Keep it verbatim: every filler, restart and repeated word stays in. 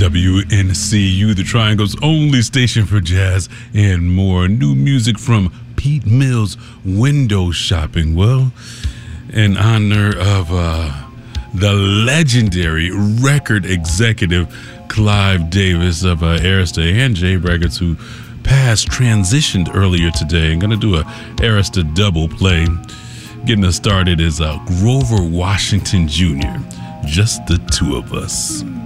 W N C U, the Triangle's only station for jazz and more. New music from Pete Mills, Window Shopping. Well, in honor of uh, the legendary record executive Clive Davis of uh, Arista and Jay Records, who passed, transitioned earlier today. I'm going to do a Arista double play. Getting us started is uh, Grover Washington Junior, Just the Two of Us.